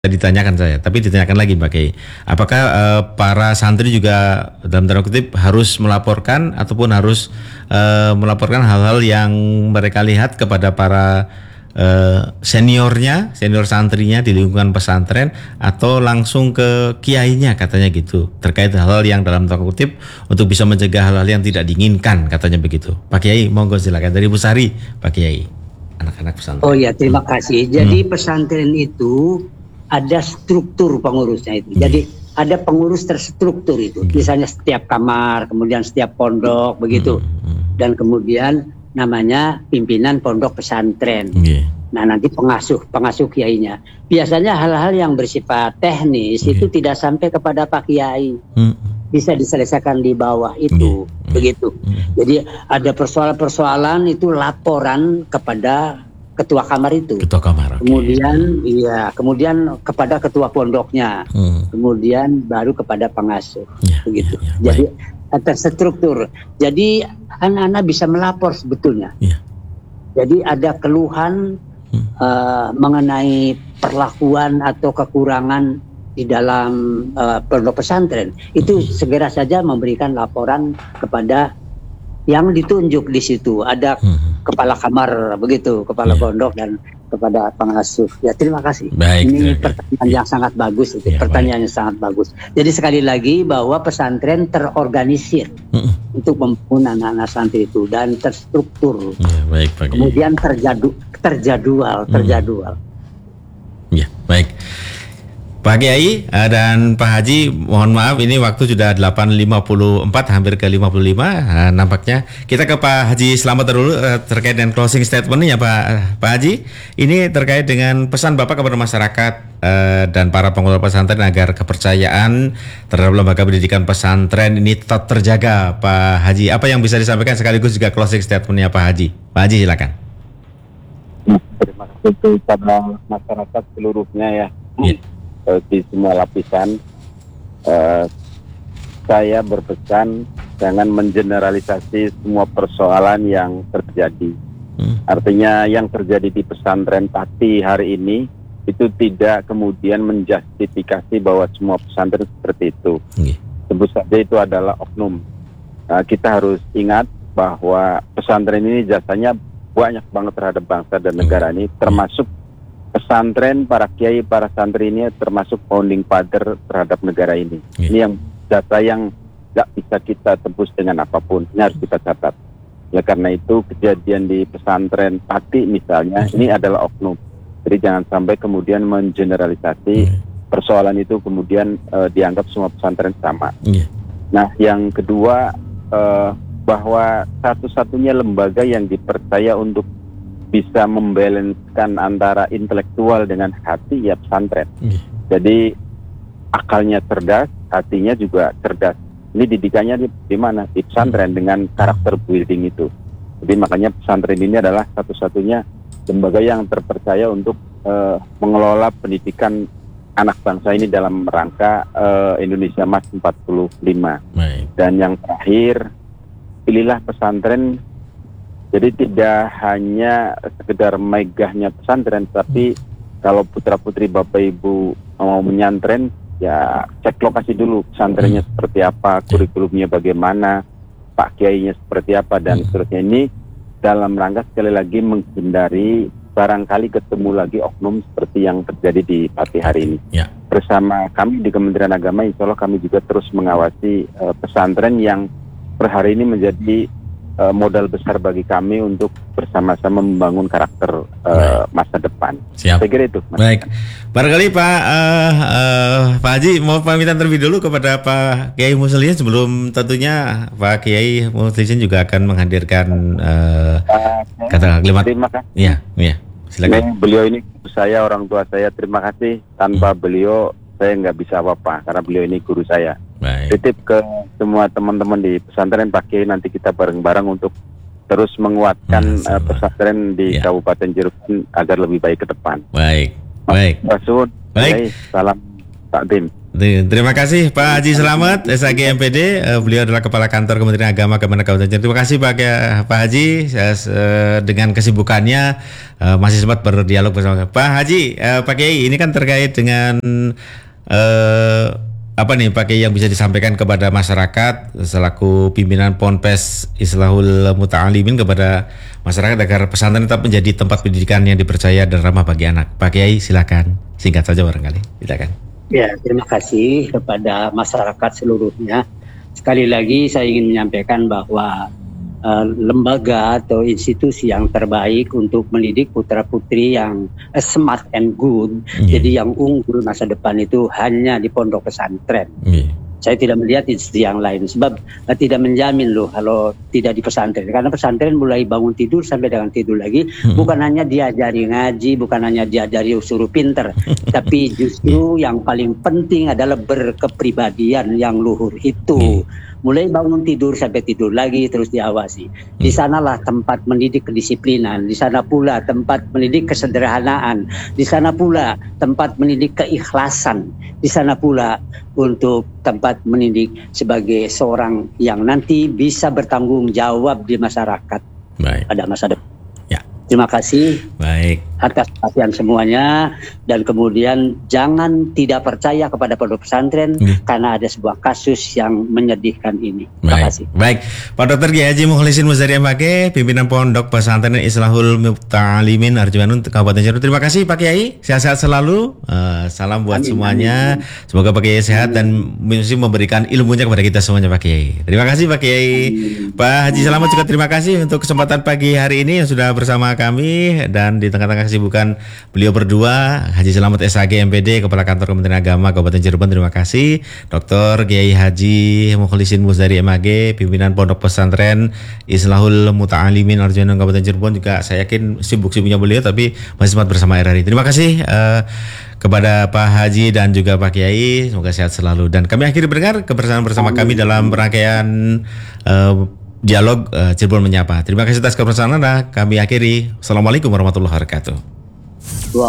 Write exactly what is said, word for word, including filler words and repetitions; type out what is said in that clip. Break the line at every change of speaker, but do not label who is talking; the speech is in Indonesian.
ditanyakan saya, tapi ditanyakan lagi Pak Kiai, apakah uh, para santri juga dalam tanda kutip harus melaporkan ataupun harus uh, melaporkan hal-hal yang mereka lihat kepada para uh, seniornya, senior santrinya di lingkungan pesantren, atau langsung ke kiainya katanya gitu, terkait hal-hal yang dalam tanda kutip untuk bisa mencegah hal-hal yang tidak diinginkan katanya begitu. Pak Kiai, monggo silakan dari Bu Sari, Pak Kiai, anak-anak pesantren.
Oh ya, terima kasih. Jadi hmm. pesantren itu ada struktur pengurusnya itu. Jadi hmm. ada pengurus terstruktur itu. Hmm. Misalnya setiap kamar, kemudian setiap pondok begitu. Hmm. Dan kemudian namanya pimpinan pondok pesantren. Hmm. Nah, nanti pengasuh, pengasuh kiainya. Biasanya hal-hal yang bersifat teknis hmm. itu tidak sampai kepada Pak Kiai. Hmm. Bisa diselesaikan di bawah itu, hmm. begitu. Hmm. Jadi ada persoalan-persoalan itu laporan kepada ketua kamar itu. Ketua kamar. Okay. Kemudian iya, kemudian kepada ketua pondoknya. Hmm. Kemudian baru kepada pengasuh. Ya, begitu. Ya, ya, jadi terstruktur. Jadi anak-anak bisa melapor sebetulnya. Ya. Jadi ada keluhan hmm. uh, mengenai perlakuan atau kekurangan di dalam uh, pondok pesantren. Itu hmm. segera saja memberikan laporan kepada yang ditunjuk di situ. Ada hmm. kepala kamar begitu, kepala yeah. pondok dan kepada pengasuh. Ya, terima kasih. Baik, ini terima pertanyaan ya. yang sangat bagus itu. Ya, pertanyaan baik. yang sangat bagus. Jadi sekali lagi bahwa pesantren terorganisir hmm. untuk membangun anak-anak santri itu dan terstruktur. Ya, baik, baik. Kemudian terjadu, terjadwal, terjadwal.
Hmm. Ya, baik. Pak Kiai dan Pak Haji, mohon maaf ini waktu sudah delapan lima puluh empat, hampir ke lima puluh lima nah, nampaknya. Kita ke Pak Haji Slamet dulu terkait dengan closing statement-nya Pak Pak Haji. Ini terkait dengan pesan Bapak kepada masyarakat uh, dan para pengelola pesantren agar kepercayaan terhadap lembaga pendidikan pesantren ini tetap terjaga, Pak Haji. Apa yang bisa disampaikan sekaligus juga closing statement-nya Pak Haji? Pak Haji silakan.
Terima kasih kepada masyarakat seluruhnya ya. Yeah. Di semua lapisan, uh, saya berpesan jangan mengeneralisasi semua persoalan yang terjadi. Hmm. Artinya yang terjadi di pesantren Pati hari ini itu tidak kemudian menjustifikasi bahwa semua pesantren seperti itu. Hmm. Sebut saja itu adalah oknum. Uh, kita harus ingat bahwa pesantren ini jasanya banyak banget terhadap bangsa dan negara ini, termasuk pesantren, para kiai, para santri ini termasuk founding father terhadap negara ini. Yeah. Ini yang data yang nggak bisa kita tebus dengan apapun. Ini harus kita catat. Ya karena itu kejadian di pesantren Pati misalnya, yeah. ini adalah oknum. Jadi jangan sampai kemudian mengeneralisasi yeah. persoalan itu kemudian uh, dianggap semua pesantren sama. Yeah. Nah yang kedua uh, bahwa satu-satunya lembaga yang dipercaya untuk bisa membalancekan antara intelektual dengan hati ya pesantren. Mm. Jadi akalnya cerdas, hatinya juga cerdas. Ini didikannya di, di mana? Di pesantren mm. dengan karakter building itu. Jadi makanya pesantren ini adalah satu-satunya lembaga yang terpercaya untuk uh, mengelola pendidikan anak bangsa ini dalam rangka uh, Indonesia Mas empat puluh lima. Mm. Dan yang terakhir, pilihlah pesantren. Jadi tidak hanya sekedar megahnya pesantren, tapi kalau putra-putri Bapak Ibu mau menyantren, ya cek lokasi dulu pesantrennya hmm. seperti apa, kurikulumnya bagaimana, Pak Kiainya seperti apa, dan hmm. seterusnya. Ini dalam rangka sekali lagi menghindari barangkali ketemu lagi oknum seperti yang terjadi di Pati hari ini. Ya. Bersama kami di Kementerian Agama, insya Allah kami juga terus mengawasi uh, pesantren yang per hari ini menjadi modal besar bagi kami untuk bersama-sama membangun karakter uh, masa depan.
Siap. Saya kira itu. Mas. Baik. Barangkali Pak uh, uh, Pak Haji mau pamitan terlebih dulu kepada Pak Kiai Muslihin sebelum tentunya Pak Kiai Muslihin juga akan menghadirkan uh, uh, kata kalimat.
Terima kasih.
Iya, iya. Silakan.
Beliau ini saya, orang tua saya, terima kasih. Tanpa hmm. beliau saya nggak bisa apa-apa karena beliau ini guru saya. Baik. Titip ke semua teman-teman di pesantren Pak Kiai, nanti kita bareng-bareng untuk terus menguatkan uh, pesantren di ya. Kabupaten Cirebon agar lebih baik ke depan.
Baik, baik.
Rasul, baik. Salam takdim.
Terima kasih Pak Haji Selamat S A G M P D. Uh, beliau adalah Kepala Kantor Kementerian Agama Kemenak Kabupaten Cirebon. Terima kasih Pak, Pak Haji uh, dengan kesibukannya uh, masih sempat berdialog bersama Pak Haji. Uh, Pak Kiai, ini kan terkait dengan uh, apa nih Pak Kiai yang bisa disampaikan kepada masyarakat selaku pimpinan Ponpes Islahul Muta'alimin kepada masyarakat agar pesantren tetap menjadi tempat pendidikan yang dipercaya dan ramah bagi anak. Pak Kiai, silakan singkat saja barangkali. Silakan.
Ya, terima kasih kepada masyarakat seluruhnya. Sekali lagi saya ingin menyampaikan bahwa uh, lembaga atau institusi yang terbaik untuk mendidik putra-putri yang uh, smart and good, yeah. jadi yang unggul masa depan itu hanya di pondok pesantren. Yeah. Saya tidak melihat institusi yang lain sebab uh, tidak menjamin loh kalau tidak di pesantren, karena pesantren mulai bangun tidur sampai dengan tidur lagi hmm. bukan hanya diajari ngaji, bukan hanya diajari suruh pinter, tapi justru yang paling penting adalah berkepribadian yang luhur itu. Hmm. Mulai bangun tidur sampai tidur lagi terus diawasi. Di sanalah tempat mendidik kedisiplinan, di sana pula tempat mendidik kesederhanaan, di sana pula tempat mendidik keikhlasan, di sana pula untuk tempat mendidik sebagai seorang yang nanti bisa bertanggung jawab di masyarakat. Baik. Pada masa depan. Ya. Terima kasih. Baik. Atas perhatian semuanya, dan kemudian jangan tidak percaya kepada pondok pesantren hmm. karena ada sebuah kasus yang menyedihkan ini. Terima
Baik.
kasih.
Baik, Pak Doktor Kiai Haji Mukhlisin Muzari M H G, pimpinan Pondok Pesantren Islahul Muta'alimin Arjumanun Kabupaten Cirebon. Terima kasih Pak Kiai, sehat-sehat selalu. Uh, salam buat amin, semuanya. Amin. Semoga Pak Kiai sehat amin. dan mesti memberikan ilmunya kepada kita semuanya Pak Kiai. Terima kasih Pak Kiai. Amin. Pak Haji Selamat juga terima kasih untuk kesempatan pagi hari ini yang sudah bersama kami, dan di tengah-tengah kesibukan beliau berdua, Haji Selamat S A G M P D, Kepala Kantor Kementerian Agama Kabupaten Cirebon, terima kasih. Doktor Kiai Haji Mukhlisin Muzari M H G, pimpinan Pondok Pesantren Islahul Muta'alimin Arjumanun Kabupaten Cirebon, juga saya yakin sibuk-sibuknya beliau tapi masih sempat bersama R R I. Terima kasih uh, kepada Pak Haji dan juga Pak Kiai, semoga sehat selalu. Dan kami akhiri mendengar kebersamaan bersama kami dalam rangkaian uh, dialog uh, Cirebon Menyapa. Terima kasih atas kebersamaan Anda. Kami akhiri. Assalamualaikum warahmatullahi wabarakatuh.
Wow.